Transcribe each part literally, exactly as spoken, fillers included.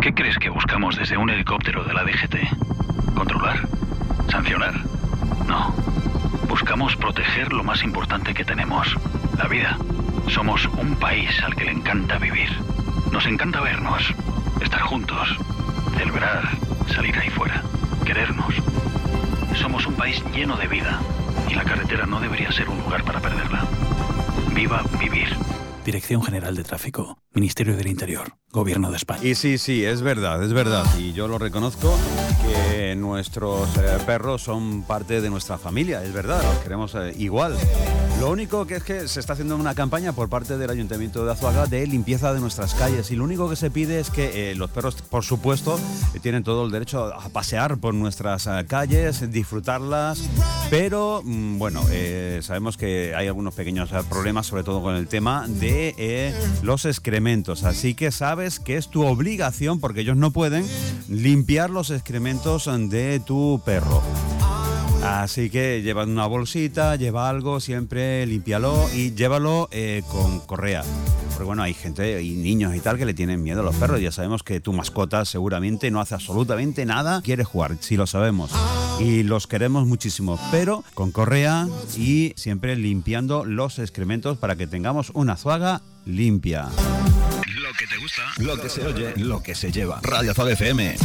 ¿Qué crees que buscamos desde un helicóptero de la D G T? ¿Controlar? ¿Sancionar? No. Buscamos proteger lo más importante que tenemos, la vida. Somos un país al que le encanta vivir. Nos encanta vernos, estar juntos, celebrar, salir ahí fuera, querernos. Somos un país lleno de vida y la carretera no debería ser un lugar para perderla. Viva vivir. Dirección General de Tráfico, Ministerio del Interior, Gobierno de España. Y sí, sí, es verdad, es verdad. Y yo lo reconozco, que nuestros eh, perros son parte de nuestra familia, es verdad, los queremos eh, igual. Lo único que es que se está haciendo una campaña por parte del Ayuntamiento de Azuaga de limpieza de nuestras calles. Y lo único que se pide es que eh, los perros, por supuesto, eh, tienen todo el derecho a pasear por nuestras eh, calles, disfrutarlas. Pero, mm, bueno, eh, sabemos que hay algunos pequeños eh, problemas, sobre todo con el tema de Eh, los excrementos, así que sabes que es tu obligación, porque ellos no pueden limpiar los excrementos de tu perro. Así que lleva una bolsita, lleva algo, siempre límpialo y llévalo eh, con correa. Porque bueno, hay gente y niños y tal que le tienen miedo a los perros. Ya sabemos que tu mascota seguramente no hace absolutamente nada, quiere jugar, sí lo sabemos. Y los queremos muchísimo, pero con correa y siempre limpiando los excrementos para que tengamos una Azuaga limpia. Lo que te gusta, Lo que se oye, lo que se lleva. Radio Azuaga F M.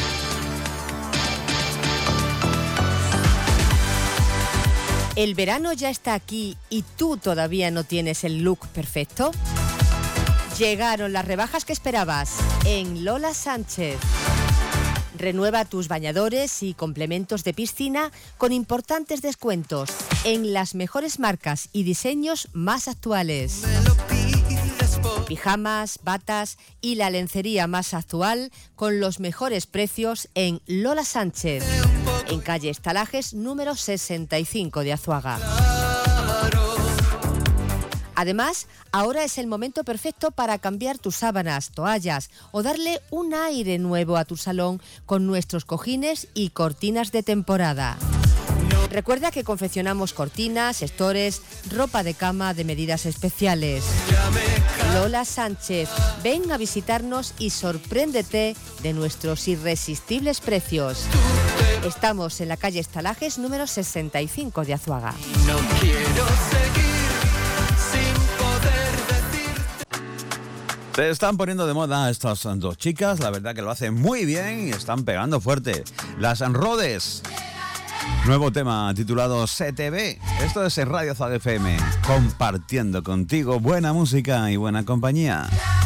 ¿El verano ya está aquí y tú todavía no tienes el look perfecto? Llegaron las rebajas que esperabas en Lola Sánchez. Renueva tus bañadores y complementos de piscina con importantes descuentos en las mejores marcas y diseños más actuales. Pijamas, batas y la lencería más actual con los mejores precios en Lola Sánchez, en calle Estalajes número sesenta y cinco de Azuaga. Además, ahora es el momento perfecto para cambiar tus sábanas, toallas o darle un aire nuevo a tu salón con nuestros cojines y cortinas de temporada. Recuerda que confeccionamos cortinas, estores, ropa de cama de medidas especiales. Lola Sánchez, ven a visitarnos y sorpréndete de nuestros irresistibles precios. Estamos en la calle Estalajes número sesenta y cinco de Azuaga. No quiero seguir sin poder decir. Se están poniendo de moda estas dos chicas, la verdad que lo hacen muy bien y están pegando fuerte. Las Rhodes. Nuevo tema titulado C T V. Esto es en Radio Azuaga F M, compartiendo contigo buena música y buena compañía.